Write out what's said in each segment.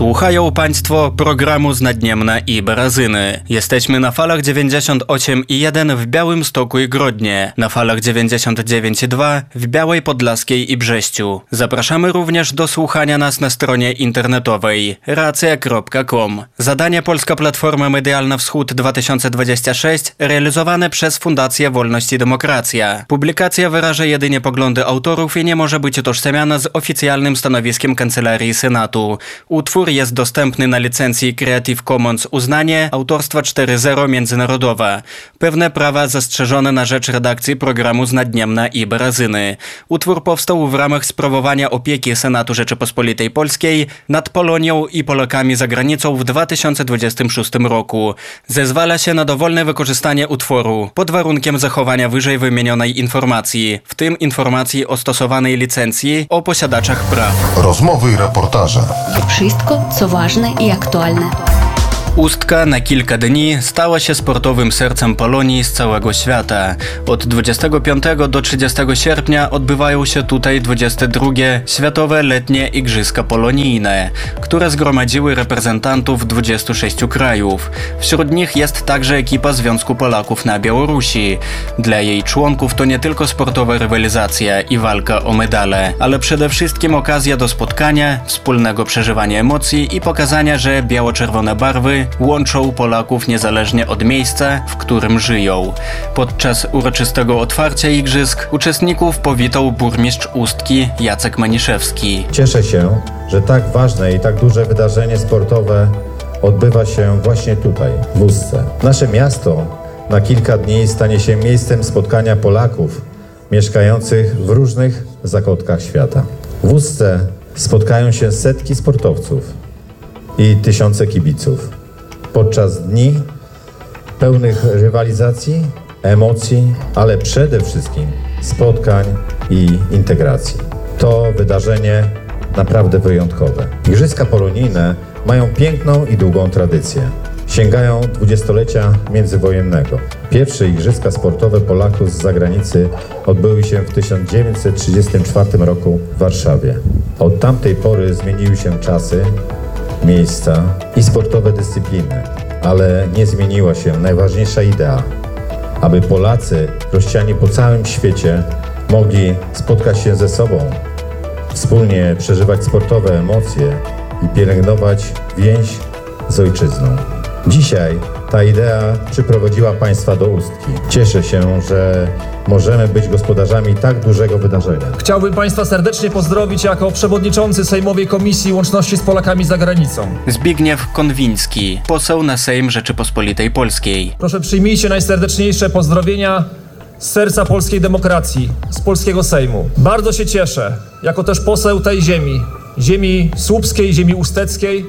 Słuchają Państwo programu Znadniemna i Barazyny. Jesteśmy na falach 98,1 w Białymstoku i Grodnie, na falach 99,2 w Białej Podlaskiej i Brześciu. Zapraszamy również do słuchania nas na stronie internetowej racja.com. Zadanie Polska Platforma Medialna Wschód 2026 realizowane przez Fundację Wolność i Demokracja. Publikacja wyraża jedynie poglądy autorów i nie może być utożsamiana z oficjalnym stanowiskiem Kancelarii Senatu. Utwór jest dostępny na licencji Creative Commons uznanie autorstwa 4.0 międzynarodowa. Pewne prawa zastrzeżone na rzecz redakcji programu Znadniemna i Barazyny. Utwór powstał w ramach sprawowania opieki Senatu Rzeczypospolitej Polskiej nad Polonią i Polakami za granicą w 2026 roku. Zezwala się na dowolne wykorzystanie utworu pod warunkiem zachowania wyżej wymienionej informacji, w tym informacji o stosowanej licencji o posiadaczach praw. Rozmowy i reportaże. Wszystko, co ważne i aktualne. Ustka na kilka dni stała się sportowym sercem Polonii z całego świata. Od 25 do 30 sierpnia odbywają się tutaj 22. Światowe Letnie Igrzyska Polonijne, które zgromadziły reprezentantów 26 krajów. Wśród nich jest także ekipa Związku Polaków na Białorusi. Dla jej członków to nie tylko sportowa rywalizacja i walka o medale, ale przede wszystkim okazja do spotkania, wspólnego przeżywania emocji i pokazania, że biało-czerwone barwy łączą Polaków niezależnie od miejsca, w którym żyją. Podczas uroczystego otwarcia igrzysk uczestników powitał burmistrz Ustki Jacek Maniszewski. Cieszę się, że tak ważne i tak duże wydarzenie sportowe odbywa się właśnie tutaj, w Ustce. Nasze miasto na kilka dni stanie się miejscem spotkania Polaków mieszkających w różnych zakątkach świata. W Ustce spotkają się setki sportowców i tysiące kibiców. Podczas dni pełnych rywalizacji, emocji, ale przede wszystkim spotkań i integracji. To wydarzenie naprawdę wyjątkowe. Igrzyska polonijne mają piękną i długą tradycję. Sięgają dwudziestolecia międzywojennego. Pierwsze igrzyska sportowe Polaków z zagranicy odbyły się w 1934 roku w Warszawie. Od tamtej pory zmieniły się czasy, miejsca i sportowe dyscypliny, ale nie zmieniła się najważniejsza idea, aby Polacy rozsiani po całym świecie mogli spotkać się ze sobą, wspólnie przeżywać sportowe emocje i pielęgnować więź z ojczyzną. Dzisiaj ta idea przyprowadziła Państwa do Ustki. Cieszę się, że możemy być gospodarzami tak dużego wydarzenia. Chciałbym Państwa serdecznie pozdrowić jako przewodniczący Sejmowej Komisji Łączności z Polakami za Granicą. Zbigniew Konwiński, poseł na Sejm Rzeczypospolitej Polskiej. Proszę, przyjmijcie najserdeczniejsze pozdrowienia z serca polskiej demokracji, z polskiego Sejmu. Bardzo się cieszę, jako też poseł tej ziemi słupskiej, ziemi usteckiej,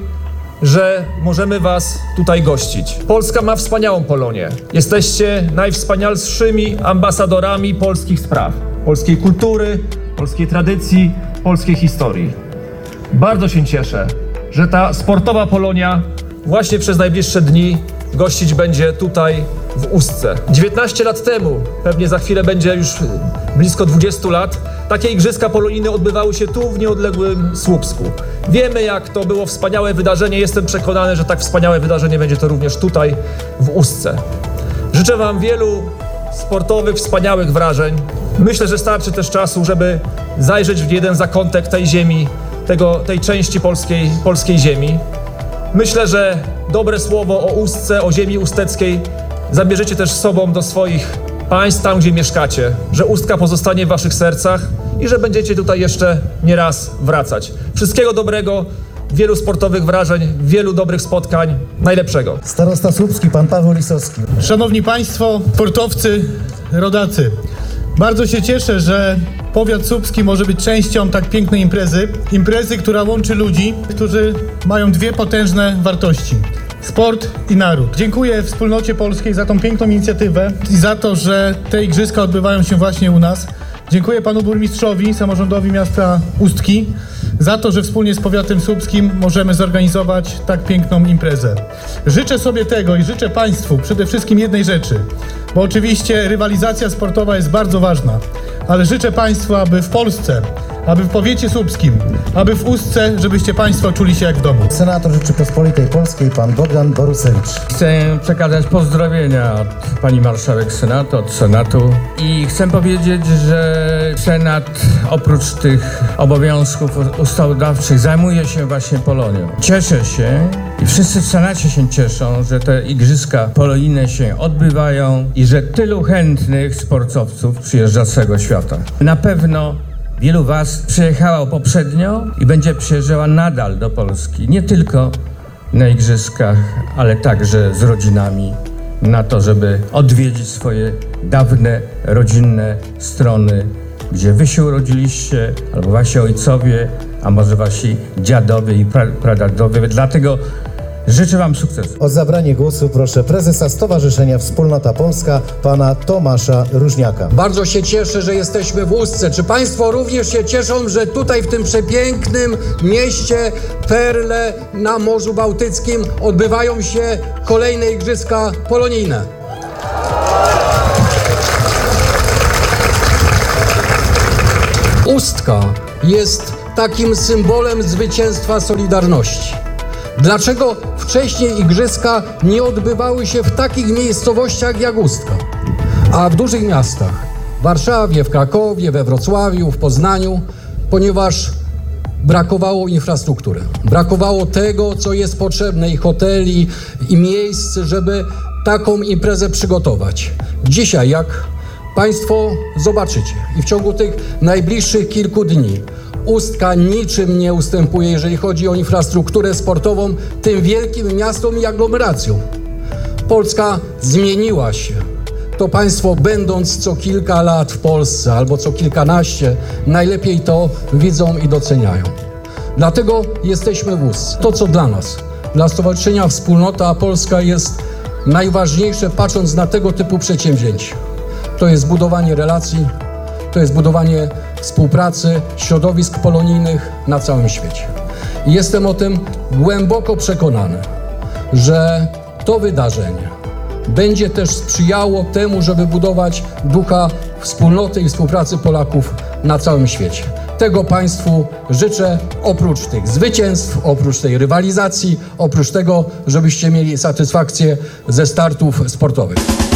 że możemy Was tutaj gościć. Polska ma wspaniałą Polonię. Jesteście najwspanialszymi ambasadorami polskich spraw, polskiej kultury, polskiej tradycji, polskiej historii. Bardzo się cieszę, że ta sportowa Polonia właśnie przez najbliższe dni gościć będzie tutaj w Ustce. 19 lat temu, pewnie za chwilę będzie już blisko 20 lat, takie igrzyska polonijne odbywały się tu w nieodległym Słupsku. Wiemy, jak to było wspaniałe wydarzenie. Jestem przekonany, że tak wspaniałe wydarzenie będzie to również tutaj w Ustce. Życzę Wam wielu sportowych, wspaniałych wrażeń. Myślę, że starczy też czasu, żeby zajrzeć w jeden zakątek tej ziemi, tej części polskiej ziemi. Myślę, że dobre słowo o Ustce, o ziemi usteckiej zabierzecie też z sobą do swoich państw, tam gdzie mieszkacie, że Ustka pozostanie w Waszych sercach i że będziecie tutaj jeszcze nie raz wracać. Wszystkiego dobrego, wielu sportowych wrażeń, wielu dobrych spotkań, najlepszego. Starosta Słupski, pan Paweł Lisowski. Szanowni Państwo, sportowcy, rodacy, bardzo się cieszę, że powiat słupski może być częścią tak pięknej imprezy, która łączy ludzi, którzy mają dwie potężne wartości: sport i naród. Dziękuję Wspólnocie Polskiej za tą piękną inicjatywę i za to, że te igrzyska odbywają się właśnie u nas. Dziękuję panu burmistrzowi, samorządowi miasta Ustki za to, że wspólnie z powiatem słupskim możemy zorganizować tak piękną imprezę. Życzę sobie tego i życzę Państwu przede wszystkim jednej rzeczy, bo oczywiście rywalizacja sportowa jest bardzo ważna, ale życzę Państwu, aby w Polsce, aby w powiecie słupskim, aby w Ustce, żebyście Państwo czuli się jak w domu. Senator Rzeczypospolitej Polskiej, pan Bogdan Borusewicz. Chcę przekazać pozdrowienia od pani marszałek Senatu, od Senatu i chcę powiedzieć, że Senat oprócz tych obowiązków ustawodawczych zajmuje się właśnie Polonią. Cieszę się i wszyscy w Senacie się cieszą, że te igrzyska polonijne się odbywają i że tylu chętnych sportowców przyjeżdża z całego świata. Na pewno wielu was przyjechało poprzednio i będzie przyjeżdżała nadal do Polski. Nie tylko na igrzyskach, ale także z rodzinami na to, żeby odwiedzić swoje dawne, rodzinne strony, gdzie wy się urodziliście, albo wasi ojcowie, a może wasi dziadowie i pradziadowie. Dlatego życzę wam sukcesu. O zabranie głosu proszę prezesa Stowarzyszenia Wspólnota Polska, pana Tomasza Różniaka. Bardzo się cieszę, że jesteśmy w Ustce. Czy Państwo również się cieszą, że tutaj w tym przepięknym mieście Perle na Morzu Bałtyckim odbywają się kolejne igrzyska polonijne? Ustka jest takim symbolem zwycięstwa Solidarności. Dlaczego wcześniej igrzyska nie odbywały się w takich miejscowościach jak Ustka, a w dużych miastach, w Warszawie, w Krakowie, we Wrocławiu, w Poznaniu, ponieważ brakowało infrastruktury. Brakowało tego, co jest potrzebne, i hoteli, i miejsc, żeby taką imprezę przygotować. Dzisiaj, jak Państwo zobaczycie i w ciągu tych najbliższych kilku dni, Ustka niczym nie ustępuje, jeżeli chodzi o infrastrukturę sportową, tym wielkim miastom i aglomeracjom. Polska zmieniła się. To Państwo, będąc co kilka lat w Polsce albo co kilkanaście, najlepiej to widzą i doceniają. Dlatego jesteśmy w Ustce. To, co dla nas, dla Stowarzyszenia Wspólnota Polska jest najważniejsze, patrząc na tego typu przedsięwzięcia, to jest budowanie relacji, to jest budowanie współpracy, środowisk polonijnych na całym świecie. I jestem o tym głęboko przekonany, że to wydarzenie będzie też sprzyjało temu, żeby budować ducha wspólnoty i współpracy Polaków na całym świecie. Tego Państwu życzę, oprócz tych zwycięstw, oprócz tej rywalizacji, oprócz tego, żebyście mieli satysfakcję ze startów sportowych.